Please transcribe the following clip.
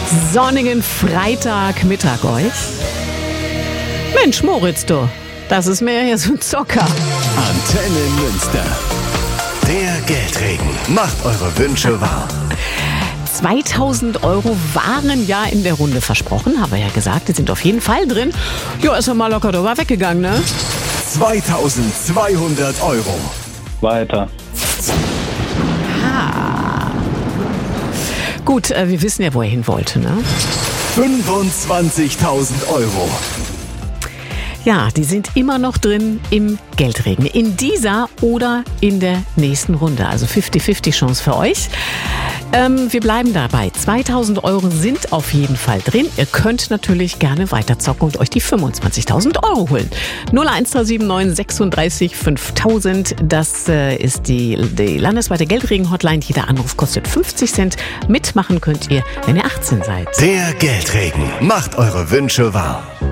sonnigen Freitagmittag euch. Mensch, Moritz, du, das ist mir hier so ein Zocker. Antenne Münster. Der Geldregen macht eure Wünsche wahr. 2000 Euro waren ja in der Runde versprochen, haben wir ja gesagt, die sind auf jeden Fall drin. Jo, ist ja mal locker drüber weggegangen, ne? 2200 Euro. Weiter. Gut, wir wissen ja, wo er hin wollte, ne? 25.000 Euro. Ja, die sind immer noch drin im Geldregen. In dieser oder in der nächsten Runde. Also 50-50 Chance für euch. Wir bleiben dabei. 2000 Euro sind auf jeden Fall drin. Ihr könnt natürlich gerne weiterzocken und euch die 25.000 Euro holen. 01379 36 5000. Das ist die landesweite Geldregen-Hotline. Jeder Anruf kostet 50 Cent. Mitmachen könnt ihr, wenn ihr 18 seid. Der Geldregen macht eure Wünsche wahr.